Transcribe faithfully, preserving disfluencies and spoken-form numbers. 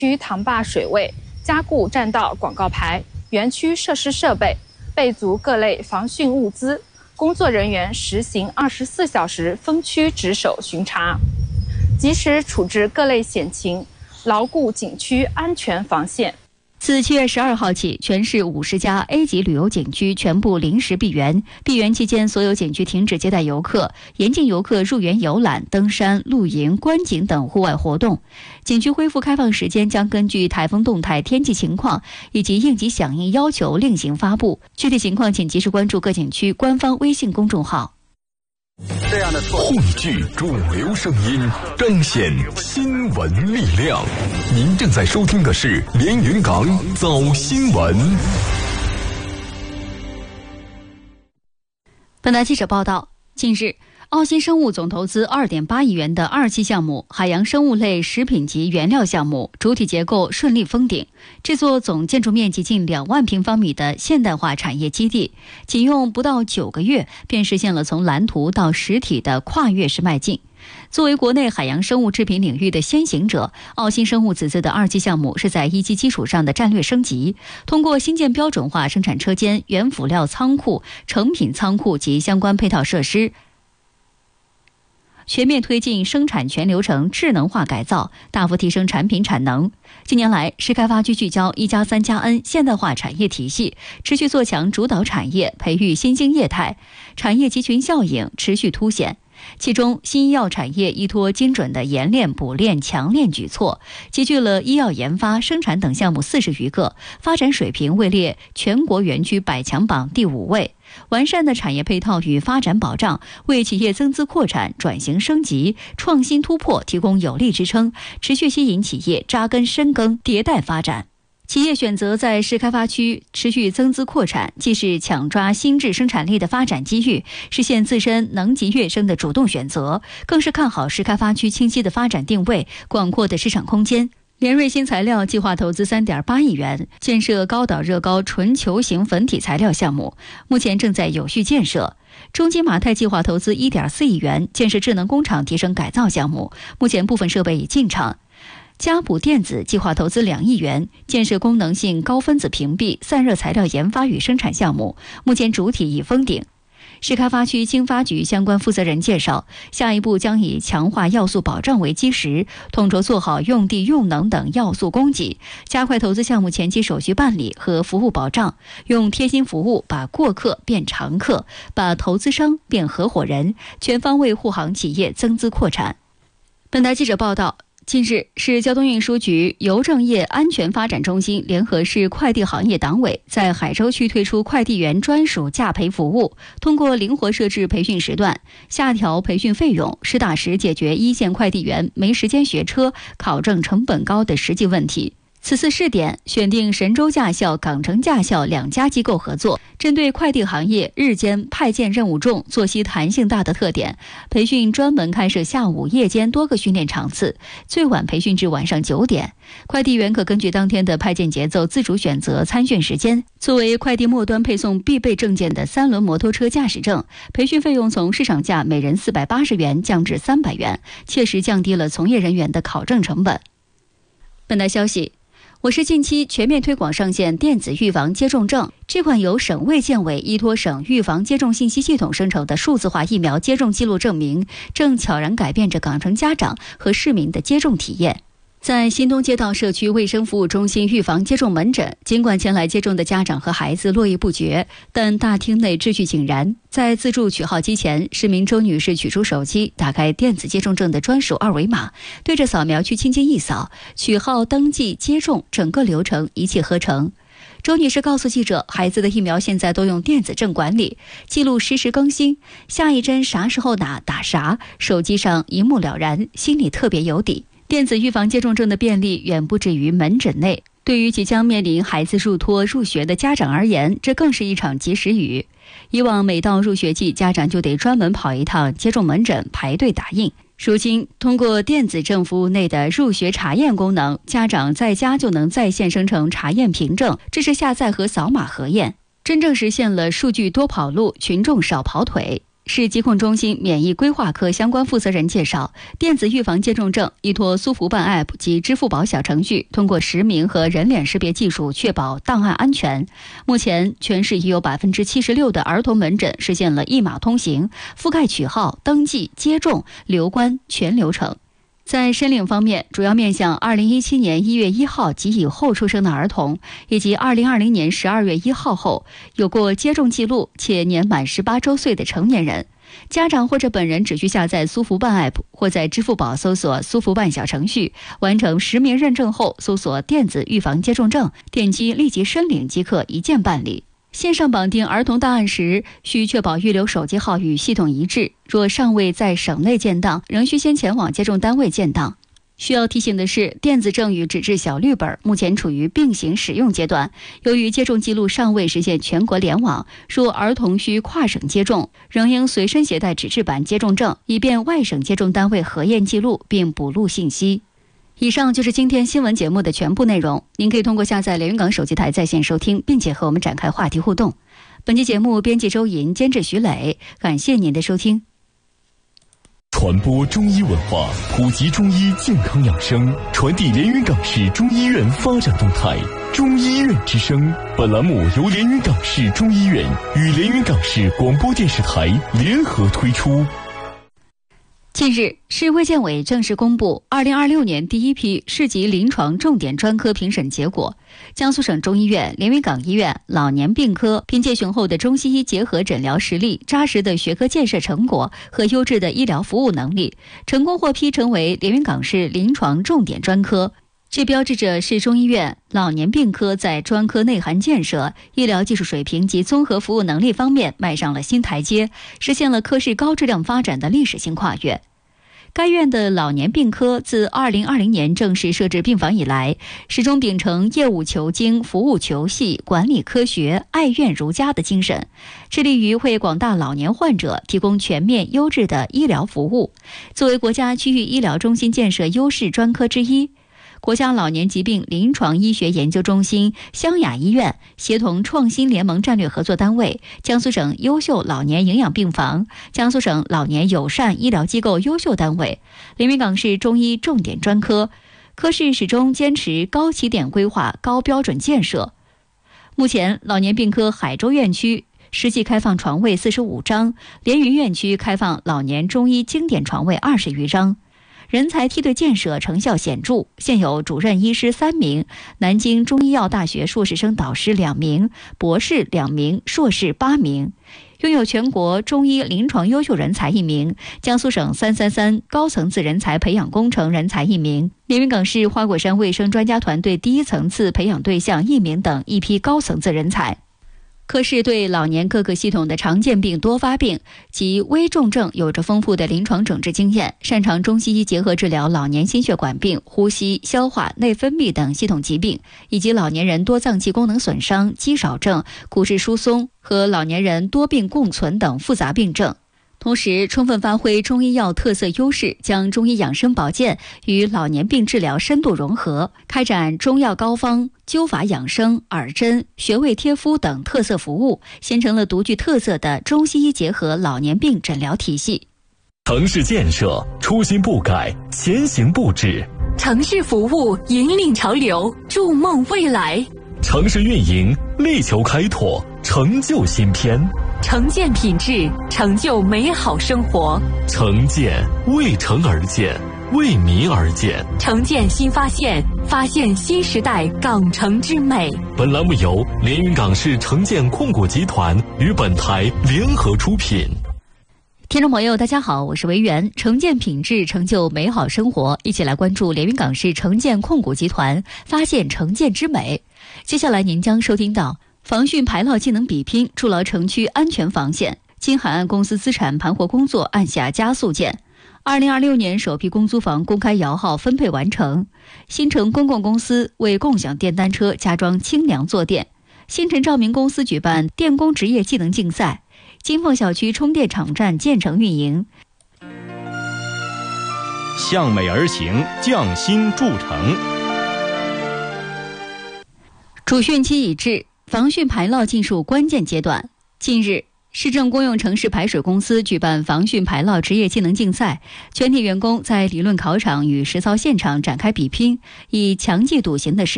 区塘坝水位，加固栈道广告牌，园区设施设备，备足各类防汛物资。工作人员实行二十四小时分区值守巡查，及时处置各类险情，牢固景区安全防线。 自七月十二号起，全市五十家 A 级旅游景区全部临时闭园。闭园期间，所有景区停止接待游客，严禁游客入园游览、登山、露营、观景等户外活动。景区恢复开放时间将根据台风动态、天气情况以及应急响应要求另行发布。具体情况请及时关注各景区官方微信公众号。 这样的汇聚主流声音，彰显新闻力量。您正在收听的是连云港早新闻。 本台记者报道，近日，澳新生物总投资 二点八亿元的二期项目海洋生物类食品级原料项目主体结构顺利封顶。这座总建筑面积近两万平方米的现代化产业基地，仅用不到九个月便实现了从蓝图到实体的跨越式迈进。作为国内海洋生物制品领域的先行者，澳新生物此次的二期项目是在一期基础上的战略升级，通过新建标准化生产车间、原辅料仓库、成品仓库及相关配套设施，全面推进生产全流程智能化改造，大幅提升产品产能。近年来，市开发区聚焦一加三加 N 现代化产业体系，持续做强主导产业，培育新兴业态，产业集群效应持续凸显。其中，新医药产业依托精准的研炼、补炼、强炼举措，集聚了医药研发、生产等项目四十余个，发展水平位列全国园区百强榜第五位。完善的产业配套与发展保障，为企业增资扩产、转型升级、创新突破提供有力支撑，持续吸引企业扎根深耕、迭代发展。企业选择在市开发区持续增资扩产，既是抢抓新质生产力的发展机遇，实现自身能级跃升的主动选择，更是看好市开发区清晰的发展定位、广阔的市场空间。联瑞新材料计划投资 三点八亿元，建设高导热高纯球形粉体材料项目，目前正在有序建设。中金马泰计划投资 一点四亿元，建设智能工厂提升改造项目，目前部分设备已进场。嘉普电子计划投资两亿元，建设功能性高分子屏蔽散热材料研发与生产项目，目前主体已封顶。市开发区经发局相关负责人介绍，下一步将以强化要素保障为基石，统筹做好用地用能等要素供给，加快投资项目前期手续办理和服务保障，用贴心服务把过客变常客，把投资商变合伙人，全方位护航企业增资扩产。本台记者报道，近日，市交通运输局邮政业安全发展中心联合市快递行业党委在海州区推出快递员专属驾培服务，通过灵活设置培训时段、下调培训费用，实打实解决一线快递员没时间学车、考证成本高的实际问题。此次试点选定神州驾校、港城驾校两家机构合作，针对快递行业日间派件任务重、作息弹性大的特点，培训专门开设下午、夜间多个训练场次，最晚培训至晚上九点。快递员可根据当天的派件节奏自主选择参训时间。作为快递末端配送必备证件的三轮摩托车驾驶证，培训费用从市场价每人四百八十元降至三百元，切实降低了从业人员的考证成本。本台消息，我市近期全面推广上线电子预防接种证，这款由省卫健委依托省预防接种信息系统生成的数字化疫苗接种记录证明，正悄然改变着港城家长和市民的接种体验。在新东街道社区卫生服务中心预防接种门诊，尽管前来接种的家长和孩子络绎不绝，但大厅内秩序井然。在自助取号机前，市民周女士取出手机，打开电子接种证的专属二维码，对着扫描区轻轻一扫，取号、登记、接种，整个流程一气呵成。周女士告诉记者，孩子的疫苗现在都用电子证管理，记录实时更新，下一针啥时候打打啥，手机上一目了然，心里特别有底。电子预防接种证的便利远不止于门诊内，对于即将面临孩子入托入学的家长而言，这更是一场及时雨。以往每到入学季，家长就得专门跑一趟接种门诊排队打印，如今通过电子证服务内的入学查验功能，家长在家就能在线生成查验凭证，支持下载和扫码核验，真正实现了数据多跑路，群众少跑腿。 市疾控中心免疫规划科相关负责人介绍，电子预防接种证依托苏福办 App 及支付宝小程序，通过实名和人脸识别技术确保档案安全。目前，全市已有百分之七十六的儿童门诊实现了一码通行，覆盖取号、登记、接种、留观全流程。在申领方面，主要面向二零一七年一月一号及以后出生的儿童，以及二零二零年十二月一号后有过接种记录且年满十八周岁的成年人。家长或者本人只需下载苏福办 App 或在支付宝搜索苏福办小程序，完成实名认证后搜索电子预防接种证，点击立即申领即可一键办理。线上绑定儿童档案时，需确保预留手机号与系统一致，若尚未在省内建档，仍需先前往接种单位建档。需要提醒的是，电子证与纸质小绿本目前处于并行使用阶段，由于接种记录尚未实现全国联网，若儿童需跨省接种，仍应随身携带纸质版接种证，以便外省接种单位核验记录并补录信息。以上就是今天新闻节目的全部内容，您可以通过下载连云港手机台在线收听，并且和我们展开话题互动。本期节目编辑周莹，监制徐磊，感谢您的收听。 传播中医文化，普及中医健康养生，传递连云港市中医院发展动态。中医院之声，本栏目由连云港市中医院与连云港市广播电视台联合推出。 近日，市卫健委正式公布二零二六年第一批市级临床重点专科评审结果。江苏省中医院、连云港医院老年病科凭借雄厚的中西医结合诊疗实力、扎实的学科建设成果和优质的医疗服务能力，成功获批成为连云港市临床重点专科。这标志着市中医院老年病科在专科内涵建设、医疗技术水平及综合服务能力方面迈上了新台阶，实现了科室高质量发展的历史性跨越。该院的老年病科自二零二零年正式设置病房以来，始终秉承业务求精、服务求细、管理科学、爱院如家的精神，致力于为广大老年患者提供全面优质的医疗服务。作为国家区域医疗中心建设优势专科之一，国家老年疾病临床医学研究中心、湘雅医院协同创新联盟战略合作单位、江苏省优秀老年营养病房、江苏省老年友善医疗机构优秀单位、连云港市中医重点专科，科室始终坚持高起点规划、高标准建设。目前，老年病科海州院区实际开放床位四十五张，连云院区开放老年中医经典床位二十余张。人才梯队建设成效显著，现有主任医师三名，南京中医药大学硕士生导师两名，博士两名，硕士八名，拥有全国中医临床优秀人才一名，江苏省三三三高层次人才培养工程人才一名，连云港市花果山卫生专家团队第一层次培养对象一名等一批高层次人才。科室对老年各个系统的常见病、多发病及危重症有着丰富的临床诊治经验，擅长中西医结合治疗老年心血管病、呼吸、消化、内分泌等系统疾病，以及老年人多脏器功能损伤、肌少症、骨质疏松和老年人多病共存等复杂病症。同时，充分发挥中医药特色优势，将中医养生保健与老年病治疗深度融合，开展中药膏方、灸法养生、耳针、穴位贴敷等特色服务，形成了独具特色的中西医结合老年病诊疗体系。 城市建设初心不改，前行不止； 城市服务引领潮流，筑梦未来； 城市运营力求开拓，成就新篇。 城建品质，成就美好生活。 城建为城而建，为民而建。 城建新发现，发现新时代港城之美。 本栏目由连云港市城建控股集团与本台联合出品。 听众朋友大家好，我是维园。城建品质，成就美好生活，一起来关注连云港市城建控股集团，发现城建之美。接下来您将收听到防汛排涝技能比拼，筑牢城区安全防线。京海岸公司资产盘活工作按下加速键。二零二六年首批公租房公开摇号分配完成。新城公共公司为共享电单车加装清凉坐垫。新城照明公司举办电工职业技能竞赛。金凤小区充电场站建成运营。 向美而行，匠心铸成。主汛期已至，防汛排涝进入关键阶段。近日， 市政公用城市排水公司举办防汛排涝职业技能竞赛，全体员工在理论考场与实操现场展开比拼，以强记笃行的实